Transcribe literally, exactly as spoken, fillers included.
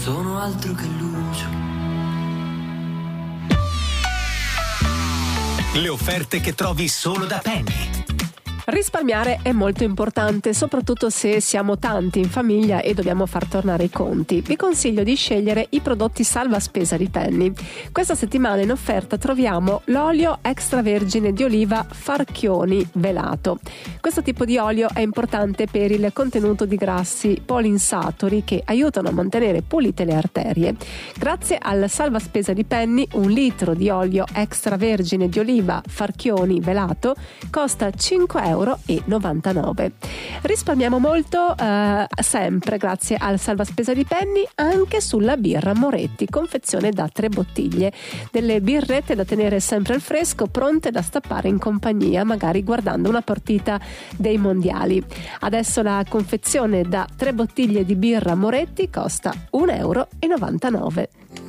Sono altro che luce. Le offerte che trovi solo da Penny. Risparmiare è molto importante, soprattutto se siamo tanti in famiglia e dobbiamo far tornare i conti. Vi consiglio di scegliere i prodotti salva spesa di Penny. Questa settimana in offerta troviamo l'olio extravergine di oliva Farchioni velato. Questo tipo di olio è importante per il contenuto di grassi polinsaturi che aiutano a mantenere pulite le arterie. Grazie al salva spesa di Penny, un litro di olio extravergine di oliva Farchioni velato costa cinque euro e novantanove. Risparmiamo molto eh, sempre grazie al salvaspesa di Penny anche sulla birra Moretti, confezione da tre bottiglie, delle birrette da tenere sempre al fresco, pronte da stappare in compagnia, magari guardando una partita dei mondiali. Adesso la confezione da tre bottiglie di birra Moretti costa un euro e novantanove.